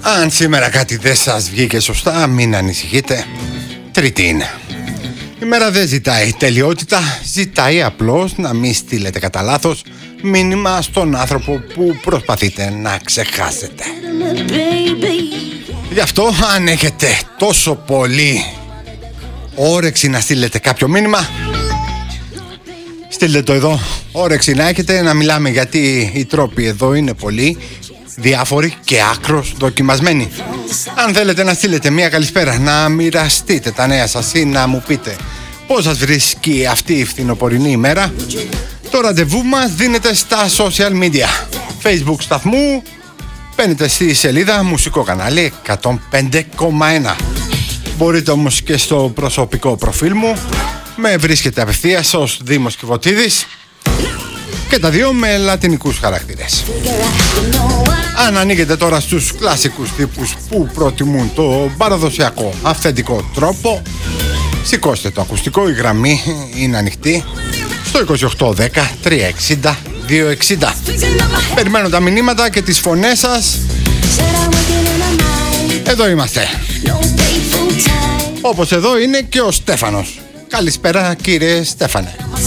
Αν σήμερα κάτι δεν σας βγήκε σωστά, μην ανησυχείτε. Τρίτη είναι. Η μέρα δεν ζητάει τελειότητα, ζητάει απλώς να μην στείλετε κατά λάθος μήνυμα στον άνθρωπο που προσπαθείτε να ξεχάσετε. Γι' αυτό, αν έχετε τόσο πολύ όρεξη να στείλετε κάποιο μήνυμα, στείλτε το εδώ. Όρεξη να έχετε να μιλάμε, γιατί οι τρόποι εδώ είναι πολλοί, διάφοροι και άκρως δοκιμασμένοι. Αν θέλετε να στείλετε μια καλησπέρα, να μοιραστείτε τα νέα σας ή να μου πείτε πώς σας βρίσκει αυτή η φθινοπορεινή ημέρα, το ραντεβού μας δίνεται στα social media. Facebook σταθμού, μπαίνετε στη σελίδα μουσικό κανάλι 105,1. Μπορείτε όμως και στο προσωπικό προφίλ μου, με βρίσκετε απευθείας ως Δήμος Κιβωτίδης, και τα δύο με λατινικούς χαρακτήρες. Αν ανοίγετε τώρα στους κλασικούς τύπους που προτιμούν το παραδοσιακό αυθεντικό τρόπο, σηκώστε το ακουστικό, η γραμμή είναι ανοιχτή στο 2810 360 260. Περιμένω τα μηνύματα και τις φωνές σας. Εδώ είμαστε. Όπως εδώ είναι και ο Στέφανος. Καλησπέρα, κύριε Στέφανε.